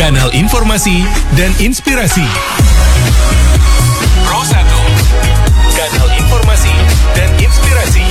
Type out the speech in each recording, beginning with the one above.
kanal informasi dan inspirasi. Pro 1, kanal informasi dan inspirasi.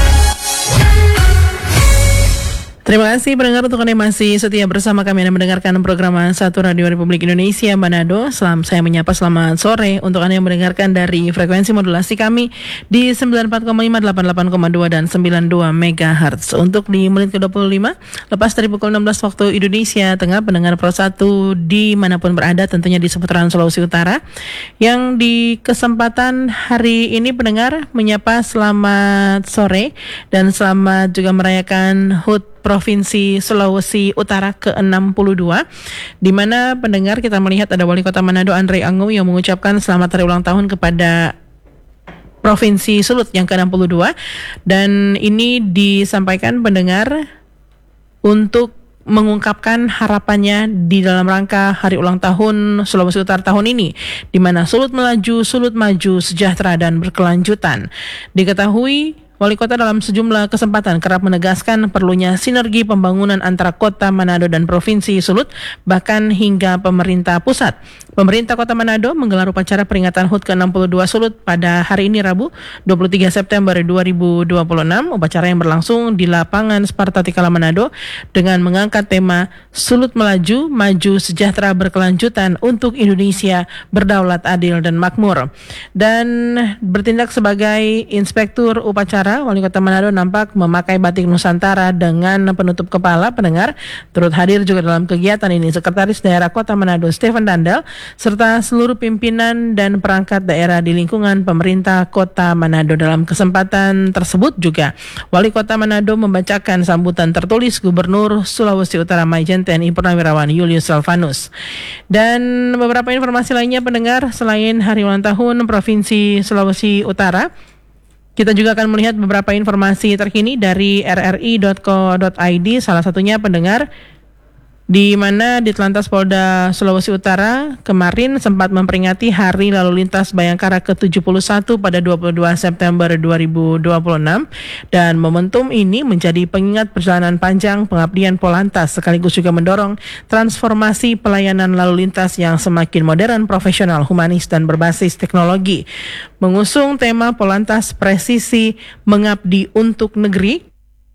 Terima kasih pendengar untuk Anda masih setia bersama kami. Anda mendengarkan program 1 Radio Republik Indonesia Manado. Saya menyapa selamat sore untuk Anda yang mendengarkan dari frekuensi modulasi kami di 94,5, 88,2 dan 92 MHz. Untuk di menit ke-25 lepas dari pukul 16 waktu Indonesia Tengah, pendengar Pro 1 dimanapun berada, tentunya di seputaran Sulawesi Utara, yang di kesempatan hari ini pendengar menyapa selamat sore dan selamat juga merayakan HUT Provinsi Sulawesi Utara ke-62, di mana pendengar kita melihat ada Wali Kota Manado Andre Angu yang mengucapkan selamat hari ulang tahun kepada Provinsi Sulut yang ke-62, dan ini disampaikan pendengar untuk mengungkapkan harapannya di dalam rangka hari ulang tahun Sulawesi Utara tahun ini, di mana Sulut melaju, Sulut maju, sejahtera dan berkelanjutan. Diketahui Wali Kota dalam sejumlah kesempatan kerap menegaskan perlunya sinergi pembangunan antara Kota Manado dan Provinsi Sulut, bahkan hingga pemerintah pusat. Pemerintah Kota Manado menggelar upacara peringatan HUT ke-62 Sulut pada hari ini Rabu 23 September 2026. Upacara yang berlangsung di lapangan Sparta Tikala Manado dengan mengangkat tema Sulut melaju, maju, sejahtera, berkelanjutan untuk Indonesia berdaulat, adil dan makmur. Dan bertindak sebagai inspektur upacara, Wali Kota Manado nampak memakai batik Nusantara dengan penutup kepala. Pendengar, turut hadir juga dalam kegiatan ini Sekretaris Daerah Kota Manado Stephen Dandel serta seluruh pimpinan dan perangkat daerah di lingkungan pemerintah Kota Manado. Dalam kesempatan tersebut juga Wali Kota Manado membacakan sambutan tertulis Gubernur Sulawesi Utara Majen TNI Purnawirawan Julius Salvanus. Dan beberapa informasi lainnya pendengar, selain hari ulang tahun Provinsi Sulawesi Utara, kita juga akan melihat beberapa informasi terkini dari rri.co.id, salah satunya pendengar, di mana Ditlantas Polda Sulawesi Utara kemarin sempat memperingati Hari Lalu Lintas Bayangkara ke-71 pada 22 September 2026, dan momentum ini menjadi pengingat perjalanan panjang pengabdian Polantas sekaligus juga mendorong transformasi pelayanan lalu lintas yang semakin modern, profesional, humanis dan berbasis teknologi. Mengusung tema Polantas Presisi Mengabdi untuk Negeri,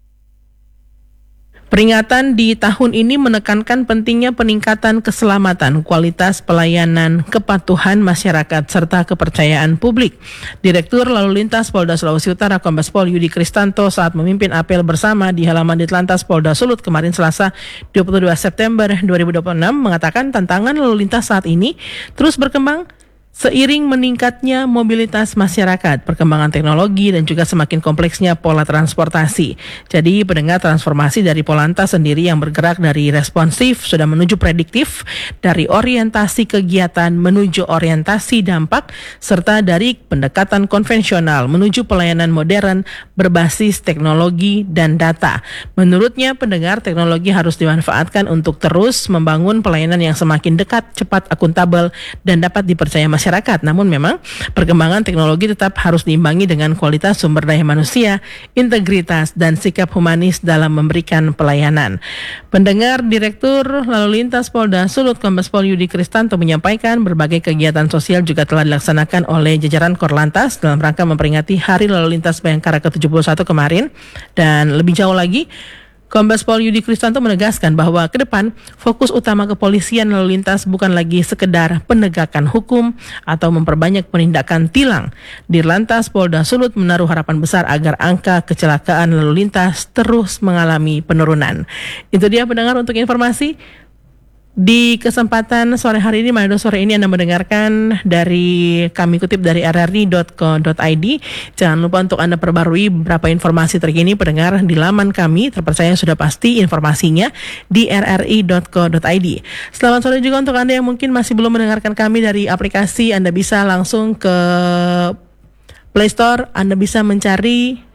peringatan di tahun ini menekankan pentingnya peningkatan keselamatan, kualitas pelayanan, kepatuhan masyarakat, serta kepercayaan publik. Direktur Lalu Lintas Polda Sulawesi Utara Kombes Pol Yudi Kristanto saat memimpin apel bersama di halaman Ditlantas Polda Sulut kemarin Selasa 22 September 2026 mengatakan tantangan lalu lintas saat ini terus berkembang seiring meningkatnya mobilitas masyarakat, perkembangan teknologi, dan juga semakin kompleksnya pola transportasi. Jadi pendengar, transformasi dari Polantas sendiri yang bergerak dari responsif sudah menuju prediktif, dari orientasi kegiatan menuju orientasi dampak, serta dari pendekatan konvensional menuju pelayanan modern berbasis teknologi dan data. Menurutnya pendengar, teknologi harus dimanfaatkan untuk terus membangun pelayanan yang semakin dekat, cepat, akuntabel, dan dapat dipercaya masyarakat. Namun memang perkembangan teknologi tetap harus diimbangi dengan kualitas sumber daya manusia, integritas, dan sikap humanis dalam memberikan pelayanan. Pendengar, Direktur Lalu Lintas Polda Sulut Kombes Pol Yudi Kristanto menyampaikan berbagai kegiatan sosial juga telah dilaksanakan oleh jajaran Korlantas dalam rangka memperingati Hari Lalu Lintas Bayangkara ke-71 kemarin. Dan lebih jauh lagi, Kombes Pol Yudi Kristanto menegaskan bahwa ke depan fokus utama kepolisian lalu lintas bukan lagi sekedar penegakan hukum atau memperbanyak penindakan tilang. Dirlantas Polda Sulut menaruh harapan besar agar angka kecelakaan lalu lintas terus mengalami penurunan. Itu dia pendengar untuk informasi di kesempatan sore hari ini. Manado sore ini Anda mendengarkan dari kami kutip dari rri.co.id. Jangan lupa untuk Anda perbarui beberapa informasi terkini pendengar di laman kami terpercaya sudah pasti informasinya di rri.co.id. Selamat sore juga untuk Anda yang mungkin masih belum mendengarkan kami dari aplikasi. Anda bisa langsung ke Play Store, Anda bisa mencari